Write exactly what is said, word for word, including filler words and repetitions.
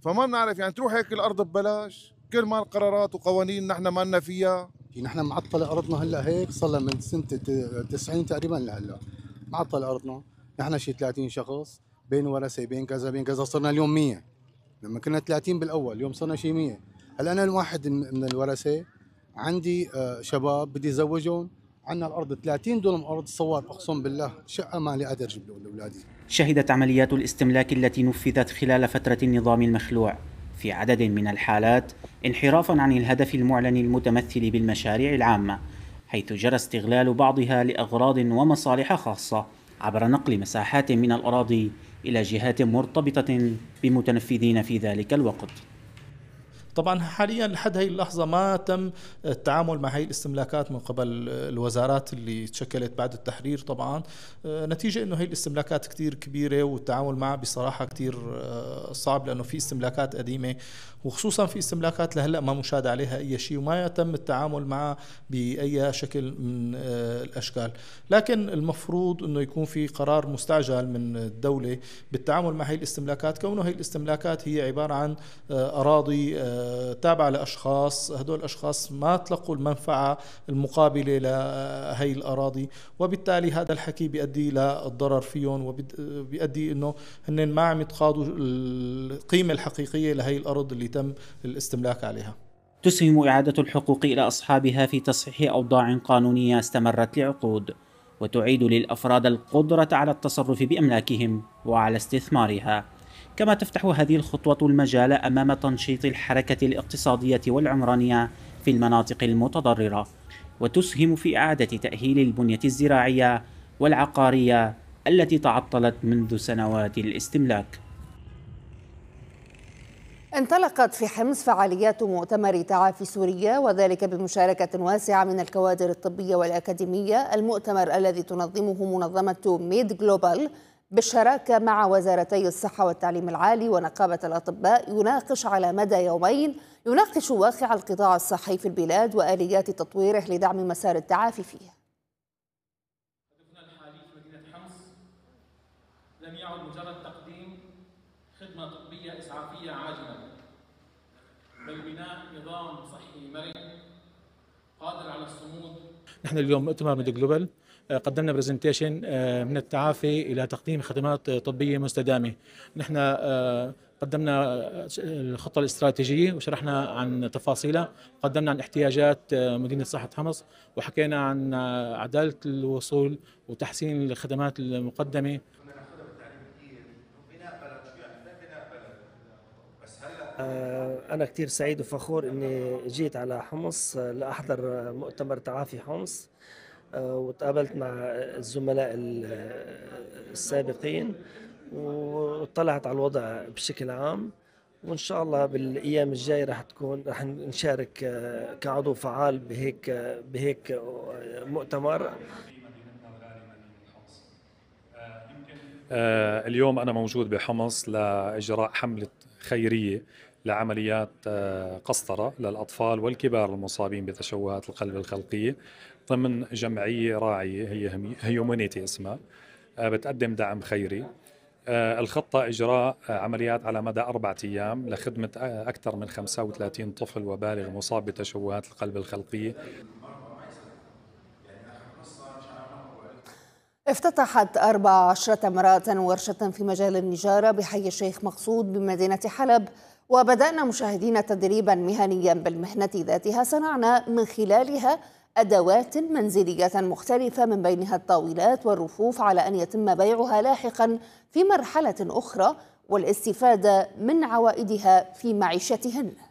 فما بنعرف يعني تروح هيك الارض ببلاش، كل ما القرارات وقوانين نحن ما لنا فيها. نحن معطله ارضنا هلا هيك صار لها من سنه تسعين تقريبا لهلا معطل ارضنا. نحن شي ثلاثين شخص بين ورثه بين كذا بين كذا، صرنا اليوم مية. لما كنا ثلاثين بالاول اليوم صرنا شي مية. هلا انا الواحد من الورثه عندي شباب بدي ازوجهم، عندنا الارض ثلاثين دولم ارض صور، اقسم بالله شقه ما لي قادر اجيب لاولادي. شهدت عمليات الاستملاك التي نفذت خلال فترة النظام المخلوع في عدد من الحالات انحرافا عن الهدف المعلن المتمثل بالمشاريع العامة، حيث جرى استغلال بعضها لأغراض ومصالح خاصة عبر نقل مساحات من الأراضي إلى جهات مرتبطة بمتنفذين في ذلك الوقت. طبعا حاليا لحد هي اللحظة ما تم التعامل مع هي الاستملاكات من قبل الوزارات اللي تشكلت بعد التحرير، طبعا نتيجة انه هي الاستملاكات كتير كبيرة والتعامل معها بصراحة كتير صعب، لانه في استملاكات قديمة وخصوصا في استملاكات لهلا ما مشاهد عليها اي شيء وما يتم التعامل معها باي شكل من الاشكال. لكن المفروض انه يكون في قرار مستعجل من الدولة بالتعامل مع هي الاستملاكات، كونه هي الاستملاكات هي عبارة عن اراضي تابعة لأشخاص، هدول الأشخاص ما تلقوا المنفعة المقابلة لهي الأراضي، وبالتالي هذا الحكي بيؤدي للضرر فيهم وبيؤدي أنه هن ما عم يتقاضوا القيمة الحقيقية لهي الأرض اللي تم الاستملاك عليها. تسهم إعادة الحقوق إلى أصحابها في تصحيح أوضاع قانونية استمرت لعقود، وتعيد للأفراد القدرة على التصرف بأملاكهم وعلى استثمارها. كما تفتح هذه الخطوة المجال أمام تنشيط الحركة الاقتصادية والعمرانية في المناطق المتضررة، وتسهم في إعادة تأهيل البنية الزراعية والعقارية التي تعطلت منذ سنوات الاستملاك. انطلقت في حمص فعاليات مؤتمر تعافي سوريا، وذلك بمشاركة واسعة من الكوادر الطبية والأكاديمية. المؤتمر الذي تنظمه منظمة ميد جلوبال بالشراكة مع وزارتي الصحة والتعليم العالي ونقابة الأطباء يناقش على مدى يومين يناقش واقع القطاع الصحي في البلاد وآليات تطويره لدعم مسار التعافي فيه. هدفنا الحالي في مدينة حمص لم يعد مجرد تقديم خدمة طبية إسعافية عاجلة، بل بناء نظام صحي مرن قادر على الصمود. نحن اليوم مؤتمر ميد جلوبال قدمنا برزنتيشن من التعافي إلى تقديم خدمات طبية مستدامة. نحن قدمنا الخطة الاستراتيجية وشرحنا عن تفاصيلها، قدمنا عن احتياجات مدينة صحة حمص، وحكينا عن عدالة الوصول وتحسين الخدمات المقدمة. أنا كتير سعيد وفخور إني جيت على حمص لأحضر مؤتمر تعافي حمص، وتقابلت مع الزملاء السابقين وطلعت على الوضع بشكل عام، وإن شاء الله بالأيام الجاية رح تكون رح نشارك كعضو فعال بهيك بهيك مؤتمر. اليوم أنا موجود بحمص لإجراء حملة خيرية لعمليات قسطرة للأطفال والكبار المصابين بتشوهات القلب الخلقية ضمن جمعية راعية هي هيومانيتي اسمها، بتقدم دعم خيري. الخطة إجراء عمليات على مدى أربعة أيام لخدمة أكثر من خمسة وثلاثين طفل وبالغ مصاب بتشوهات القلب الخلقية. افتتحت أربع عشرة امرأة ورشة في مجال النجارة بحي الشيخ مقصود بمدينة حلب، وبدأنا مشاهدين تدريبا مهنيا بالمهنة ذاتها صنعنا من خلالها أدوات منزلية مختلفة من بينها الطاولات والرفوف، على أن يتم بيعها لاحقا في مرحلة أخرى والاستفادة من عوائدها في معيشتهن.